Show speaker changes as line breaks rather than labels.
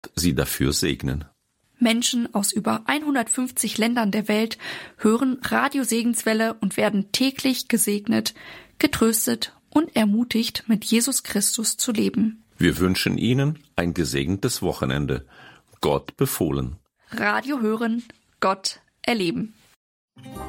sie dafür segnen.
Menschen aus über 150 Ländern der Welt hören Radio Segenswelle und werden täglich gesegnet, getröstet und ermutigt, mit Jesus Christus zu leben.
Wir wünschen Ihnen ein gesegnetes Wochenende. Gott befohlen.
Radio hören, Gott erleben.